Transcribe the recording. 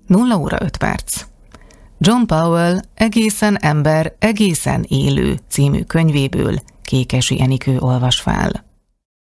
0:05. John Powell Egészen ember, egészen élő című könyvéből Kékesi Enikő olvas fel.